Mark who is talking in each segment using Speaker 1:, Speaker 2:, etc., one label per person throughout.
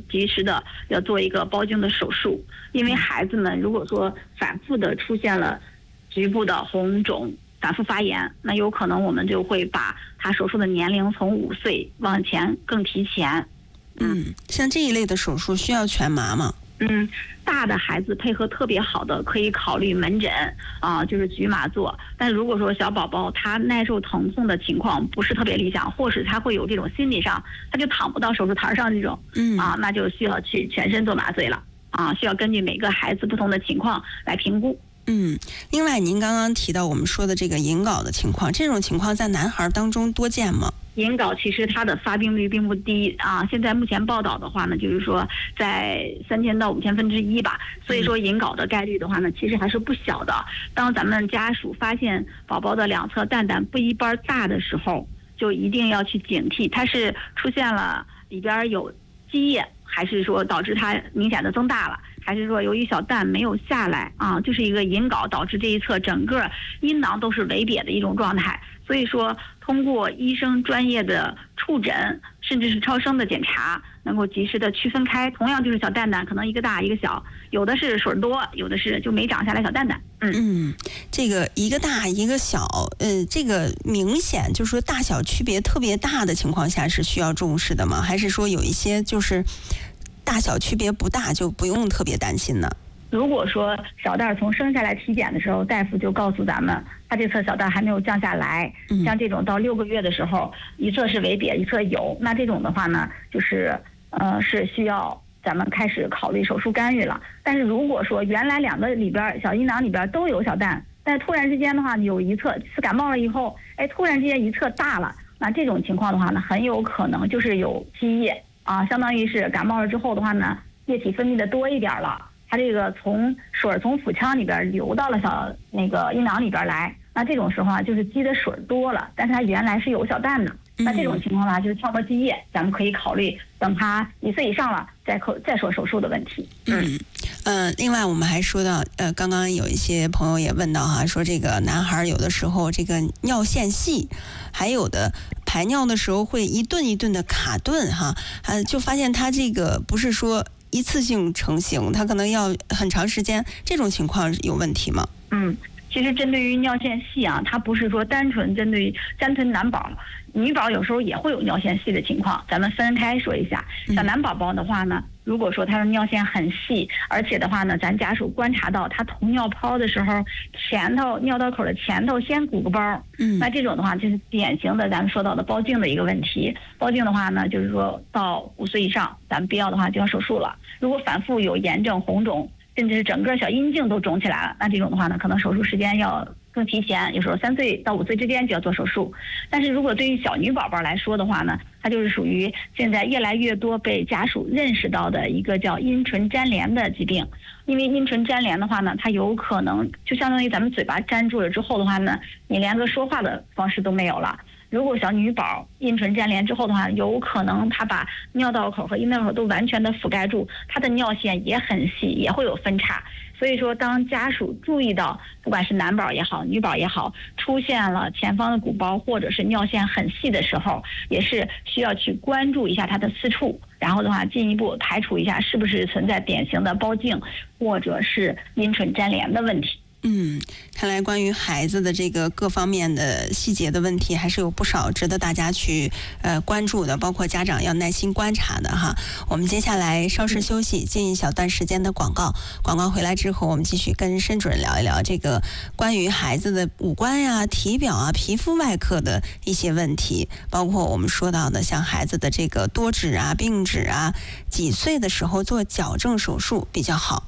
Speaker 1: 及时的要做一个包茎的手术，因为孩子们如果说反复的出现了局部的红肿、反复发炎，那有可能我们就会把他手术的年龄从5岁往前更提前。
Speaker 2: 像这一类的手术需要全麻吗？
Speaker 1: 大的孩子配合特别好的，可以考虑门诊就是局麻做。但如果说小宝宝他耐受疼痛的情况不是特别理想，或是他会有这种心理上他就躺不到手术台上这种，那就需要去全身做麻醉了需要根据每个孩子不同的情况来评估。
Speaker 2: 另外您刚刚提到我们说的这个隐睾的情况，这种情况在男孩当中多见吗？
Speaker 1: 隐睾其实它的发病率并不低现在目前报道的话呢，就是说在3000到5000分之一吧，所以说隐睾的概率的话呢，其实还是不小的。当咱们家属发现宝宝的两侧蛋蛋不一般大的时候，就一定要去警惕，它是出现了里边有积液，还是说导致它明显的增大了，还是说由于小蛋没有下来就是一个隐睾导致这一侧整个阴囊都是围瘪的一种状态。所以说通过医生专业的触诊甚至是超声的检查，能够及时的区分开，同样就是小蛋蛋可能一个大一个小，有的是水多，有的是就没长下来小蛋蛋。
Speaker 2: 这个一个大一个小这个明显就是说大小区别特别大的情况下是需要重视的吗？还是说有一些就是大小区别不大就不用特别担心呢？
Speaker 1: 如果说小蛋从生下来体检的时候，大夫就告诉咱们他这侧小蛋还没有降下来，像这种到6个月的时候一侧是围瘪一侧有，那这种的话呢就是是需要咱们开始考虑手术干预了。但是如果说原来2个里边小阴囊里边都有小蛋，但突然之间的话有一侧是感冒了以后突然之间一侧大了，那这种情况的话呢很有可能就是有积液相当于是感冒了之后的话呢液体分泌的多一点了，它这个水从腹腔里边流到了小那个阴囊里边来，那这种时候就是积的水多了，但是它原来是有小蛋的，那这种情况呢就是跳过积液，咱们可以考虑等他1岁以上了再说手术的问题。
Speaker 2: 另外我们还说到刚刚有一些朋友也问到说这个男孩有的时候这个尿线细，还有的排尿的时候会一顿一顿的卡顿就发现他这个不是说一次性成型，它可能要很长时间，这种情况有问题吗？
Speaker 1: 其实针对于尿线细它不是说单纯针对于男宝，女宝有时候也会有尿线细的情况，咱们分开说一下。像男宝宝的话呢，如果说他的尿线很细，而且的话呢咱家属观察到他捅尿泡的时候尿道口的前头先鼓个包，那这种的话就是典型的咱们说到的包茎的一个问题。包茎的话呢就是说到5岁以上咱们必要的话就要手术了，如果反复有炎症红肿甚至是整个小阴茎都肿起来了，那这种的话呢可能手术时间要更提前，有时候3岁到5岁之间就要做手术。但是如果对于小女宝宝来说的话呢，它就是属于现在越来越多被家属认识到的一个叫阴唇粘连的疾病。因为阴唇粘连的话呢，它有可能就相当于咱们嘴巴粘住了之后的话呢，你连个说话的方式都没有了。如果小女宝阴唇粘连之后的话，有可能她把尿道口和阴道口都完全的覆盖住，她的尿线也很细，也会有分叉。所以说当家属注意到不管是男宝也好女宝也好出现了前方的鼓包或者是尿线很细的时候，也是需要去关注一下它的私处，然后的话进一步排除一下是不是存在典型的包茎或者是阴唇粘连的问题。
Speaker 2: 看来关于孩子的这个各方面的细节的问题还是有不少值得大家去关注的，包括家长要耐心观察的我们接下来稍事休息，进一小段时间的广告回来之后，我们继续跟申主任聊一聊这个关于孩子的五官体表皮肤外科的一些问题，包括我们说到的像孩子的这个多指病指几岁的时候做矫正手术比较好。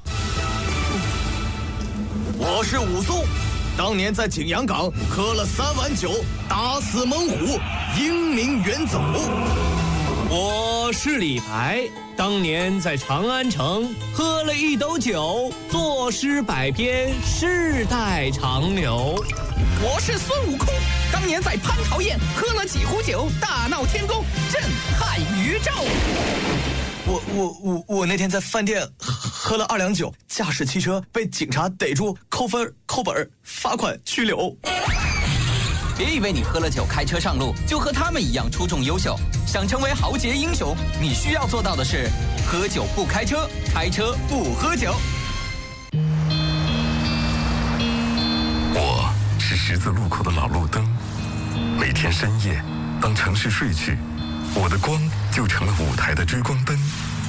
Speaker 3: 我是武松，当年在景阳冈喝了3碗酒，打死猛虎，英名远走。
Speaker 4: 我是李白，当年在长安城喝了1斗酒，作诗百篇，世代长流。
Speaker 5: 我是孙悟空，当年在蟠桃宴喝了几壶酒，大闹天宫，震撼宇宙。
Speaker 3: 我那天在饭店喝了2两酒，驾驶汽车被警察逮住，扣分、扣本、罚款、拘留。
Speaker 5: 别以为你喝了酒开车上路就和他们一样出众优秀。想成为豪杰英雄，你需要做到的是：喝酒不开车，开车不喝酒。
Speaker 6: 我是十字路口的老路灯，每天深夜，当城市睡去，我的光就成了舞台的追光灯。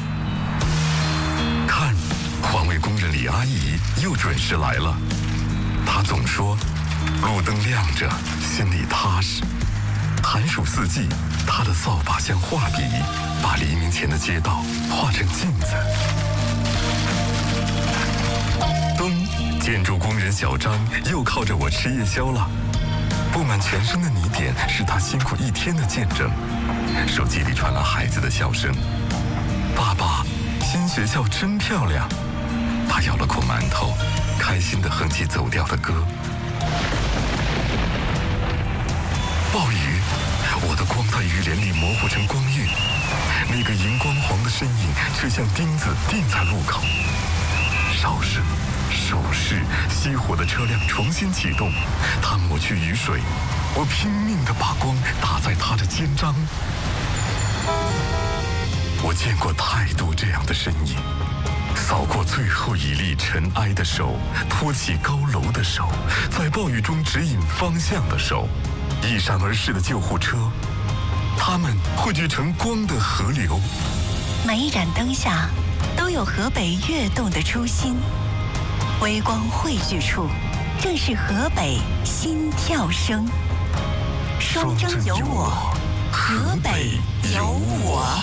Speaker 6: 看，环卫工人李阿姨又准时来了。她总说，路灯亮着，心里踏实。寒暑四季，她的扫把像画笔，把黎明前的街道画成镜子。冬，建筑工人小张又靠着我吃夜宵了。布满全身的泥点是他辛苦一天的见证。手机里传来孩子的笑声：“爸爸，新学校真漂亮。”他咬了口馒头，开心地哼起走调的歌。暴雨，我的光在雨帘里模糊成光晕，那个荧光黄的身影却像钉子钉在路口。哨声、手势，熄火的车辆重新启动，他抹去雨水，我拼命地把光打在他的肩章。我见过太多这样的身影，扫过最后一粒尘埃的手，托起高楼的手，在暴雨中指引方向的手，一闪而逝的救护车，它们汇聚成光的河流。
Speaker 7: 每一盏灯下都有河北跃动的初心，微光汇聚处，正是河北心跳声。双征有我，河北有我。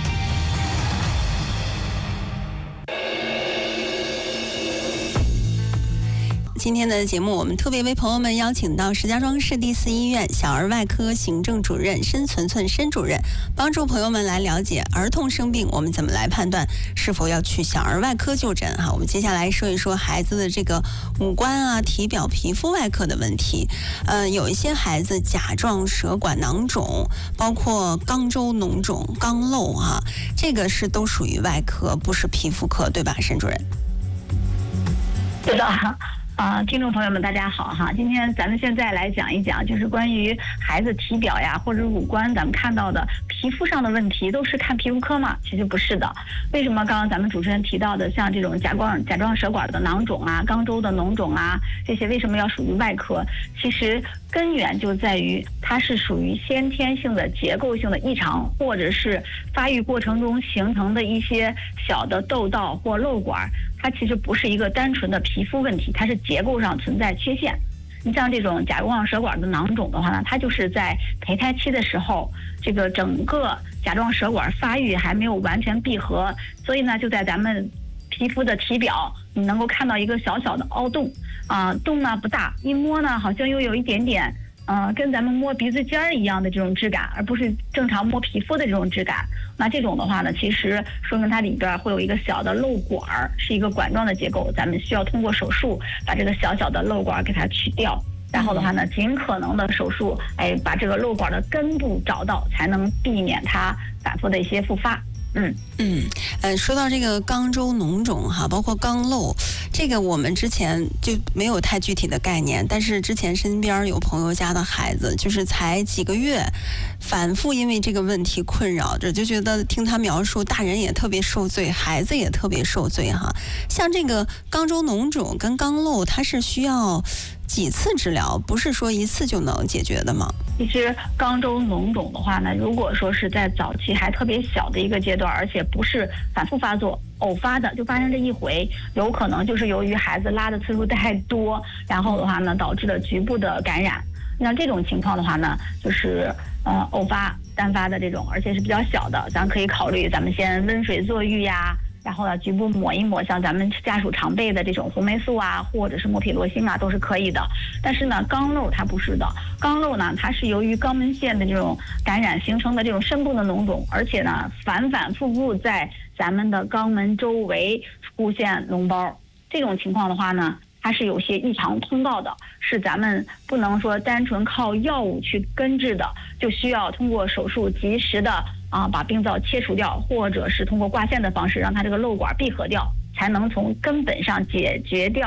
Speaker 2: 今天的节目，我们特别为朋友们邀请到石家庄市第4医院小儿外科行政主任申存存申主任，帮助朋友们来了解儿童生病，我们怎么来判断是否要去小儿外科就诊哈。我们接下来说一说孩子的这个五官啊、体表、皮肤外科的问题。有一些孩子甲状舌管囊肿，包括肛周脓肿、肛瘘哈，这个是都属于外科，不是皮肤科，对吧，申主任？
Speaker 1: 是的。听众朋友们，大家好哈！今天咱们现在来讲一讲，就是关于孩子体表呀或者五官，咱们看到的皮肤上的问题，都是看皮肤科吗？其实不是的。为什么刚刚咱们主持人提到的，像这种甲状舌管的囊肿啊、肛周的脓肿啊，这些为什么要属于外科？其实根源就在于它是属于先天性的结构性的异常，或者是发育过程中形成的一些小的窦道或瘘管。它其实不是一个单纯的皮肤问题，它是结构上存在缺陷。你像这种甲状舌管的囊肿的话呢，它就是在胚胎期的时候，这个整个甲状舌管发育还没有完全闭合，所以呢，就在咱们皮肤的体表，你能够看到一个小小的凹洞，洞呢不大，一摸呢好像又有一点点，跟咱们摸鼻子尖儿一样的这种质感，而不是正常摸皮肤的这种质感。那这种的话呢，其实说明它里边会有一个小的瘘管，是一个管状的结构，咱们需要通过手术把这个小小的瘘管给它取掉，然后的话呢，尽可能的手术，把这个瘘管的根部找到，才能避免它反复的一些复发。
Speaker 2: 说到这个肛周脓肿哈，包括肛瘘，这个我们之前就没有太具体的概念，但是之前身边有朋友家的孩子，就是才几个月，反复因为这个问题困扰着，就觉得听他描述，大人也特别受罪，孩子也特别受罪哈。像这个肛周脓肿跟肛瘘，它是需要几次治疗，不是说一次就能解决的吗？
Speaker 1: 其实肛周脓肿的话呢，如果说是在早期还特别小的一个阶段，而且不是反复发作，偶发的就发生这一回，有可能就是由于孩子拉的次数太多，然后的话呢导致了局部的感染。那这种情况的话呢，就是偶发单发的这种，而且是比较小的，咱可以考虑咱们先温水坐浴呀，然后呢局部抹一抹像咱们家属常备的这种红霉素啊，或者是莫匹罗星啊，都是可以的。但是呢肛瘘它不是的，肛瘘呢它是由于肛门腺的这种感染形成的这种深部的脓肿，而且呢反复复在咱们的肛门周围出现脓包，这种情况的话呢，它是有些异常通道的，是咱们不能说单纯靠药物去根治的，就需要通过手术及时的把病灶切除掉，或者是通过挂线的方式让它这个瘘管闭合掉，才能从根本上解决掉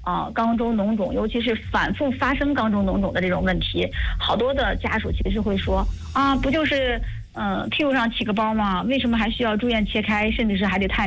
Speaker 1: 肛周脓肿，尤其是反复发生肛周脓肿的这种问题，好多的家属其实会说不就是屁股上起个包吗？为什么还需要住院切开，甚至是还得